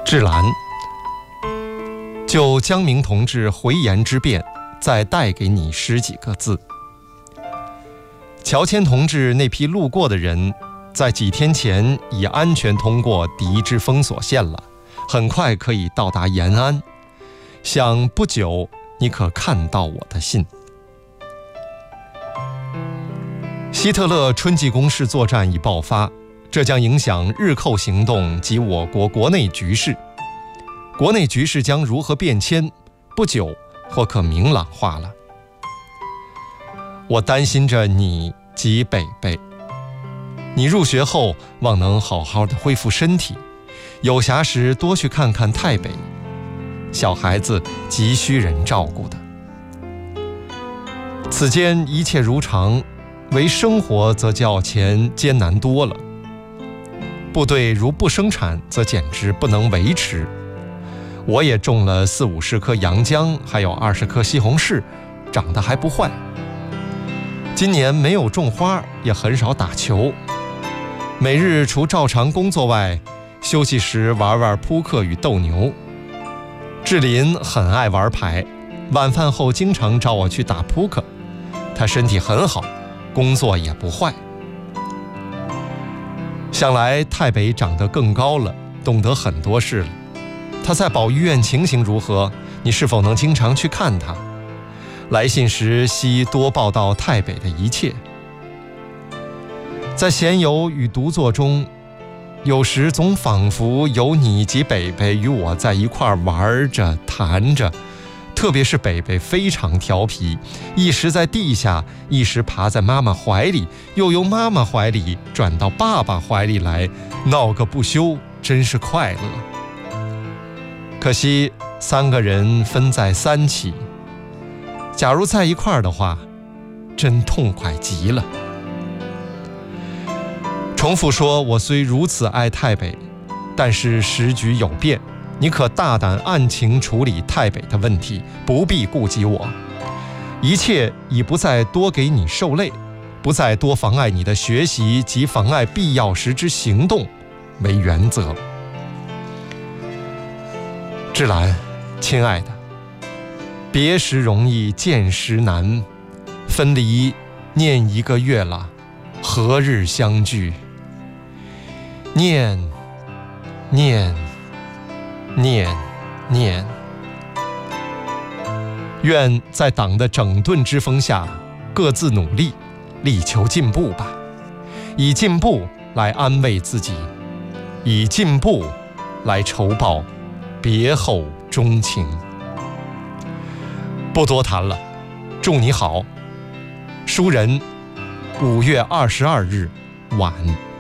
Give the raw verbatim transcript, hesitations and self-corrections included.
致兰，就江明同志回言之辩，再带给你十几个字。乔迁同志那批路过的人，在几天前已安全通过敌之封锁线了，很快可以到达延安。想不久你可看到我的信。希特勒春季攻势作战已爆发，这将影响日寇行动及我国国内局势。国内局势将如何变迁，不久或可明朗化了。我担心着你及北北，你入学后望能好好的恢复身体，有暇时多去看看太北，小孩子急需人照顾的。此间一切如常，唯生活则较前艰难多了。部队如不生产，则简直不能维持。我也种了四五十棵洋姜，还有二十棵西红柿，长得还不坏。今年没有种花，也很少打球。每日除照常工作外，休息时玩玩扑克与斗牛。志林很爱玩牌，晚饭后经常找我去打扑克。他身体很好，工作也不坏。想来太北长得更高了，懂得很多事了。他在保育院情形如何？你是否能经常去看他？来信时希多报道太北的一切。在闲游与独坐中，有时总仿佛有你及北北与我在一块玩着谈着，特别是北北非常调皮，一时在地下，一时爬在妈妈怀里，又由妈妈怀里转到爸爸怀里来，闹个不休，真是快乐。可惜三个人分在三起，假如在一块儿的话，真痛快极了。重复说，我虽如此爱太北，但是时局有变，你可大胆按情处理太北的问题，不必顾及我。一切已不再多给你受累，不再多妨碍你的学习及妨碍必要时之行动为原则。志兰，亲爱的，别时容易见时难，分离念一个月了，何日相聚？念念念念，愿在党的整顿之风下，各自努力，力求进步吧。以进步来安慰自己，以进步来筹报别后钟情。不多谈了，祝你好。书人五月二十二日晚。